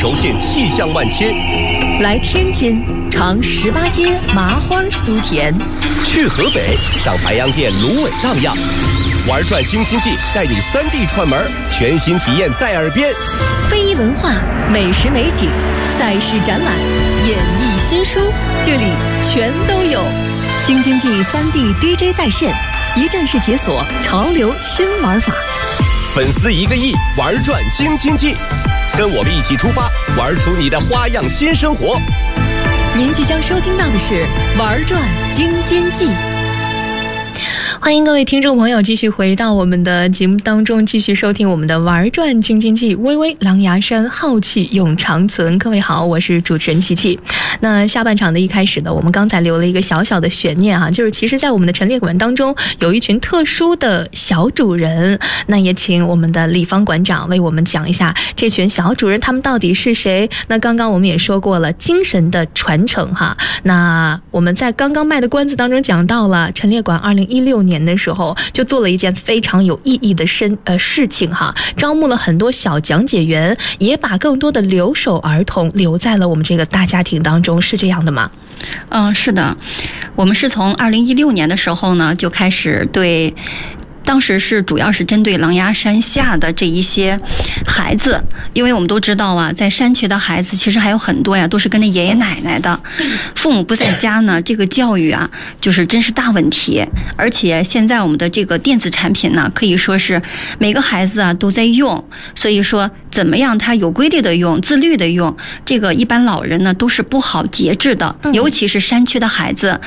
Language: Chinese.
轴线气象万千。 来天津尝18街麻花酥甜， 去河北上白洋淀芦苇荡漾。玩转京津冀，带你3D 串门，全新体验在耳边。 非遗文化、美食美景、赛事展览、演艺新书，这里全都有。京津冀3D DJ 在线，一站式解锁潮流新玩法。 粉丝1个亿，玩转京津冀，跟我们一起出发，玩出你的花样新生活。 您即将收听到的是玩转京津冀。 欢迎各位听众朋友继续回到我们的节目当中，继续收听我们的玩转京津冀，巍巍狼牙山，浩气永长存。各位好，我是主持人琪琪。那下半场的一开始呢，我们刚才留了一个小小的悬念哈，就是其实在我们的陈列馆当中有一群特殊的小主人，那也请我们的李芳馆长为我们讲一下这群小主人他们到底是谁。那刚刚我们也说过了精神的传承哈，那我们在刚刚卖的关子当中讲到了陈列馆2016年的时候就做了一件非常有意义的事情哈，招募了很多小讲解员，也把更多的留守儿童留在了我们这个大家庭当中，是这样的吗？ 是的，我们是从2016年的时候呢就开始对。当时是主要是针对狼牙山下的这一些孩子，因为我们都知道啊，在山区的孩子其实还有很多呀，都是跟着爷爷奶奶的，父母不在家呢，这个教育啊，就是真是大问题。而且现在我们的这个电子产品呢，可以说是每个孩子啊都在用，所以说怎么样他有规律的用，自律的用，这个一般老人呢都是不好节制的，尤其是山区的孩子。